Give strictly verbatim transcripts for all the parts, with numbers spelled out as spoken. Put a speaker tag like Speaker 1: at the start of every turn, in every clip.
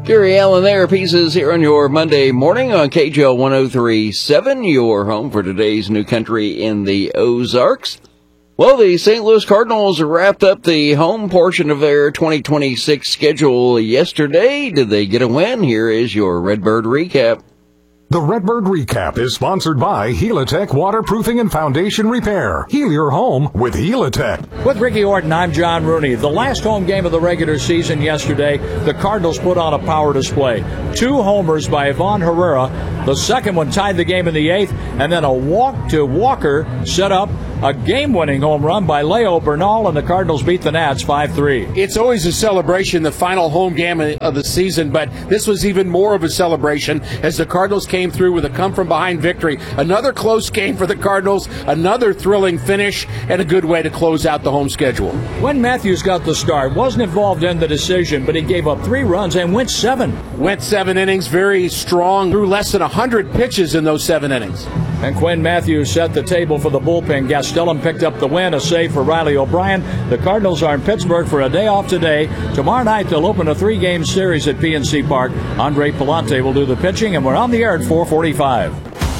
Speaker 1: Gary Allen there, Pieces here on your Monday morning on K J L one oh three point seven, your home for today's new country in the Ozarks. Well, the Saint Louis Cardinals wrapped up the home portion of their twenty twenty-six schedule yesterday. Did they get a win? Here is your Redbird recap.
Speaker 2: The Redbird Recap is sponsored by Helitech Waterproofing and Foundation Repair. Heal your home with Helitech.
Speaker 3: With Ricky Orton, I'm John Rooney. The last home game of the regular season yesterday, the Cardinals put on a power display. Two homers by Ivan Herrera. The second one tied the game in the eighth, and then a walk to Walker set up a game-winning home run by Leo Bernal, and the Cardinals beat the Nats five three.
Speaker 4: It's always a celebration, the final home game of the season, but this was even more of a celebration as the Cardinals came through with a come-from-behind victory. Another close game for the Cardinals, another thrilling finish, and a good way to close out the home schedule.
Speaker 3: When Matthews got the start, wasn't involved in the decision, but he gave up three runs and went seven.
Speaker 4: Went seven innings, very strong, threw less than one hundred pitches in those seven innings.
Speaker 3: And Quinn Matthews set the table for the bullpen. Gastelum picked up the win, a save for Riley O'Brien. The Cardinals are in Pittsburgh for a day off today. Tomorrow night, they'll open a three-game series at P N C Park. Andre Palante will do the pitching, and we're on the air at four forty-five.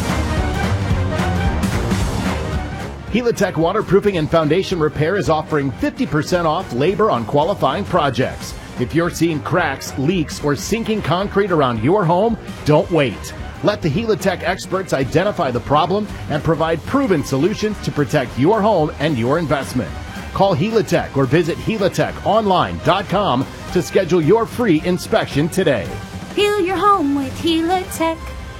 Speaker 5: Helitech Waterproofing and Foundation Repair is offering fifty percent off labor on qualifying projects. If you're seeing cracks, leaks, or sinking concrete around your home, don't wait. Let the Helitech experts identify the problem and provide proven solutions to protect your home and your investment. Call Helitech or visit helitech online dot com to schedule your free inspection today.
Speaker 6: Heal your home with Helitech.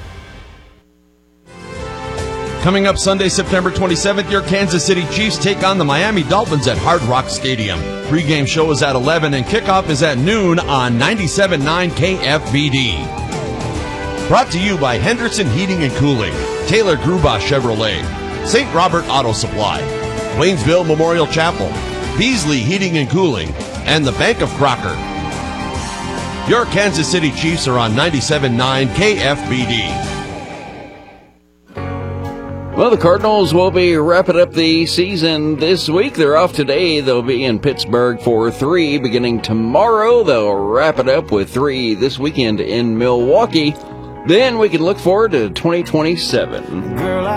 Speaker 7: Coming up Sunday, September twenty-seventh, your Kansas City Chiefs take on the Miami Dolphins at Hard Rock Stadium. Pre-game show is at eleven and kickoff is at noon on ninety-seven point nine K F B D. Brought to you by Henderson Heating and Cooling, Taylor Grubauer Chevrolet, Saint Robert Auto Supply, Waynesville Memorial Chapel, Beasley Heating and Cooling, and the Bank of Crocker. Your Kansas City Chiefs are on ninety-seven point nine K F B D.
Speaker 1: Well, the Cardinals will be wrapping up the season this week. They're off today. They'll be in Pittsburgh for three beginning tomorrow. They'll wrap it up with three this weekend in Milwaukee. Then we can look forward to twenty twenty-seven.
Speaker 8: Girl,